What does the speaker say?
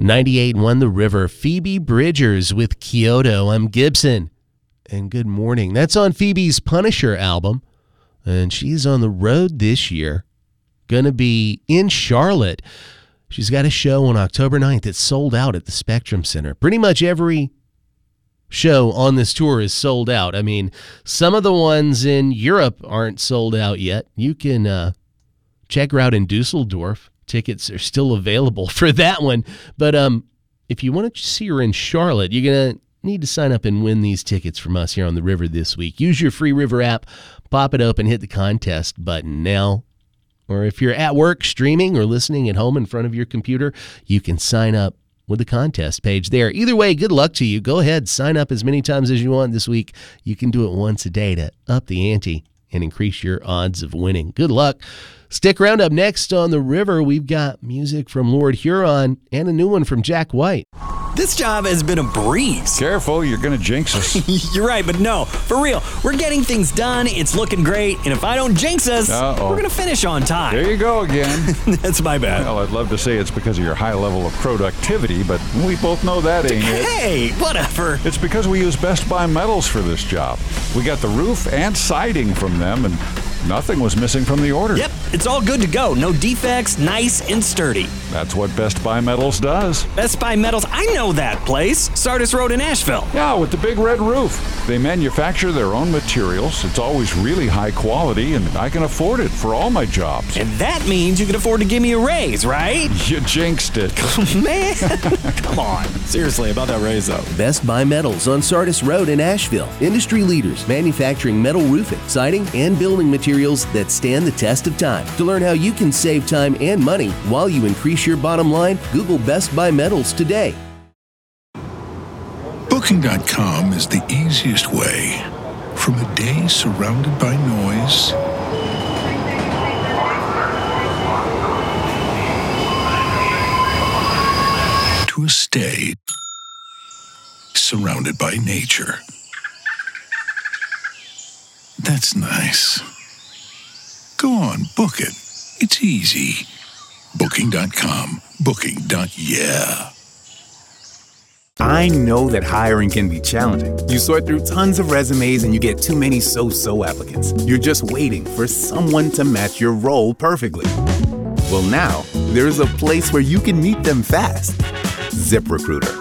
98.1 The River, Phoebe Bridgers with Kyoto. I'm Gibson. And good morning. That's on Phoebe's Punisher album. And she's on the road this year. Going to be in Charlotte. She's got a show on October 9th. It's sold out at the Spectrum Center. Pretty much every show on this tour is sold out. I mean, some of the ones in Europe aren't sold out yet. You can check her out in Dusseldorf. Tickets are still available for that one. But if you want to see her in Charlotte, you're going to need to sign up and win these tickets from us here on the River this week. Use your free River app, pop it open, hit the contest button now. Or if you're at work streaming or listening at home in front of your computer, you can sign up with the contest page there. Either way, good luck to you. Go ahead, sign up as many times as you want this week. You can do it once a day to up the ante and increase your odds of winning. Good luck. Stick around. Up next on the River, we've got music from Lord Huron and a new one from Jack White. This job has been a breeze. Careful, you're going to jinx us. You're right, but no, for real. We're getting things done, it's looking great, and if I don't jinx us, we're going to finish on time. There you go again. That's my bad. Well, I'd love to say it's because of your high level of productivity, but we both know that ain't it. Hey, whatever. It's because we use Best Buy Metals for this job. We got the roof and siding from them, and nothing was missing from the order. Yep, it's all good to go. No defects, nice and sturdy. That's what Best Buy Metals does. Best Buy Metals, I know that place. Sardis Road in Asheville. Yeah, with the big red roof. They manufacture their own materials. It's always really high quality, and I can afford it for all my jobs. And that means you can afford to give me a raise, right? You jinxed it. Man, come on. Seriously, about that raise, though. Best Buy Metals on Sardis Road in Asheville. Industry leaders manufacturing metal roofing, siding, and building materials that stand the test of time. To learn how you can save time and money while you increase your bottom line, Google Best Buy Metals today. Booking.com is the easiest way. From a day surrounded by noise to a stay surrounded by nature. That's nice. Go on, book it. It's easy. Booking.com. Booking.yeah. I know that hiring can be challenging. You sort through tons of resumes and you get too many so-so applicants. You're just waiting for someone to match your role perfectly. Well, now, there's a place where you can meet them fast. ZipRecruiter.